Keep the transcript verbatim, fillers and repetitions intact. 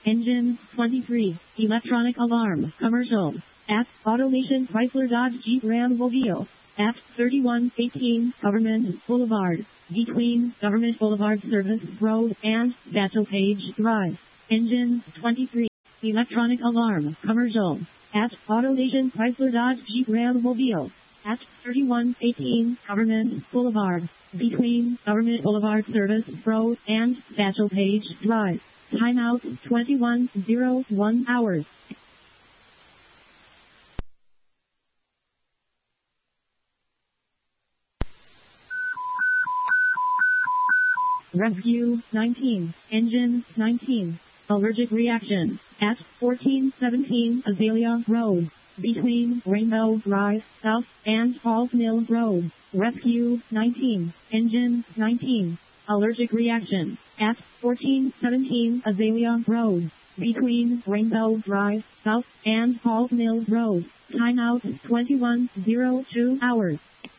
Engine twenty-three. Electronic alarm. Commercial. At Automation Chrysler Dodge Jeep Ram Mobile. At thirty-one eighteen Government Boulevard. Between Government Boulevard Service Road and Satchel Page Drive. Engine twenty-three. Electronic alarm. Commercial. At Automation Chrysler Dodge Jeep Ram Mobile. At thirty-one eighteen Government Boulevard. Between Government Boulevard Service Road and Satchel Page Drive. Timeout twenty-one oh one hours. Rescue nineteen. Engine nineteen. Allergic reaction. At fourteen seventeen Azalea Road. Between Rainbow Drive South and Falls Mill Road. Rescue nineteen. Engine nineteen. Allergic reaction. At fourteen seventeen Azalea Road. Between Rainbow Drive South and Falls Mill Road. Timeout twenty-one oh two hours.